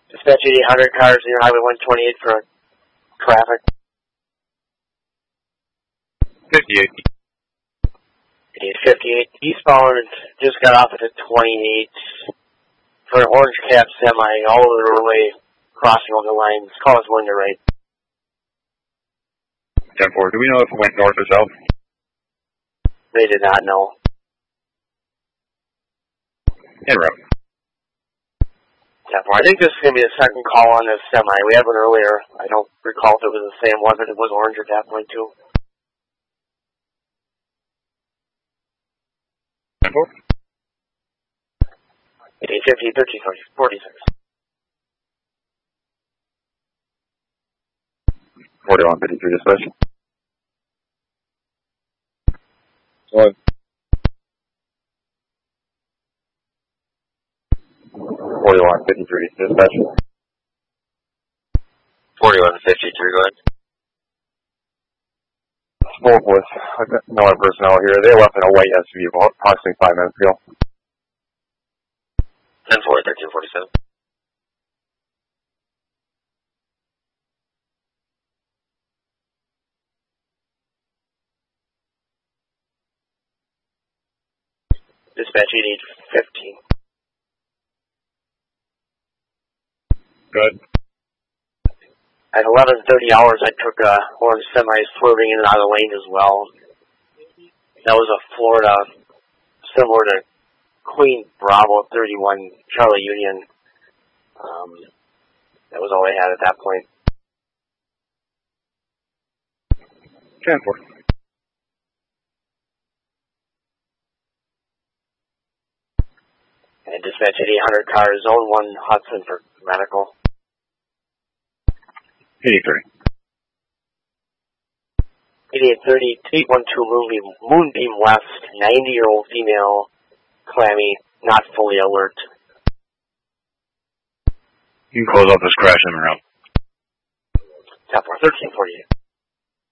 Dispatch 800 cars near Highway 128 for traffic. 58. 58 eastbound, just got off at the 28 for an orange cab semi all over the way, crossing over the lines. Call us when you're right. 10-4. Do we know if it went north or south? They did not know. En route. 10-4. I think this is going to be the second call on this semi. We had one earlier. I don't recall if it was the same one, but it was orange at that point too. 10-4. 850, 13, 46. 41, 53 dispatch. What? 41, 53 dispatch. 41 to 53, go ahead. Spoke with another personnel here. They left in a white SUV about approximately 5 minutes ago. 10-4, 1347. Dispatch 8815. Good. At 11:30 hours, I took orange semi swerving in and out of the lane as well. That was a Florida, similar to Queen Bravo 31 Charlie Union. That was all I had at that point. 10-4. And dispatch 800 car, zone 1 Hudson for medical. 83. 8830, 812 Moonbeam West, 90-year-old female, clammy, not fully alert. You can close off this crash in and out. 1348.